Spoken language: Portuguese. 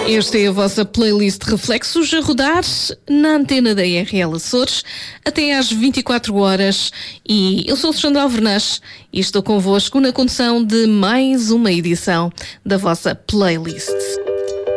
Esta é a vossa playlist de reflexos a rodar na antena da RL Açores até às 24 horas. E eu sou Alexandra Alvernaz e estou convosco na condução de mais uma edição da vossa playlist.